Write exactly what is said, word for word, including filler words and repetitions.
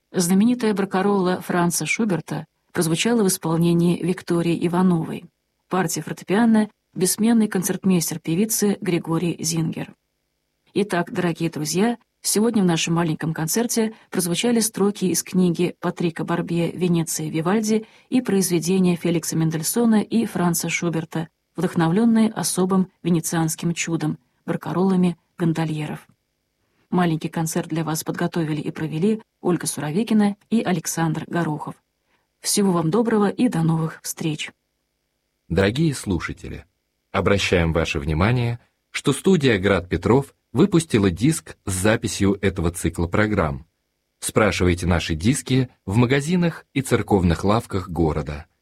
Знаменитая баркаролла Франца Шуберта прозвучала в исполнении Виктории Ивановой. Партия фортепиано — бессменный концертмейстер певицы Григорий Зингер. Итак, дорогие друзья, сегодня в нашем маленьком концерте прозвучали строки из книги Патрика Барбье «Венеция Вивальди» и произведения Феликса Мендельсона и Франца Шуберта, вдохновленные особым венецианским чудом — баркароллами гондольеров. Маленький концерт для вас подготовили и провели Ольга Суровикина и Александр Горохов. Всего вам доброго и до новых встреч! Дорогие слушатели, обращаем ваше внимание, что студия «Град Петров» выпустила диск с записью этого цикла программ. Спрашивайте наши диски в магазинах и церковных лавках города.